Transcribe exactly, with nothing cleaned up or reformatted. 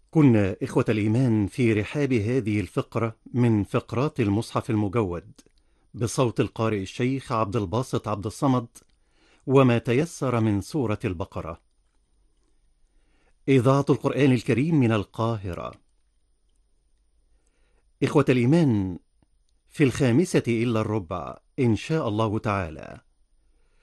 كنا إخوة الإيمان في رحاب هذه الفقرة من فقرات المصحف المجود بصوت القارئ الشيخ عبد الباسط عبد الصمد، وما تيسر من سورة البقرة. إذاعة القرآن الكريم من القاهرة. إخوة الإيمان، في الخامسة إلا الربع إن شاء الله تعالى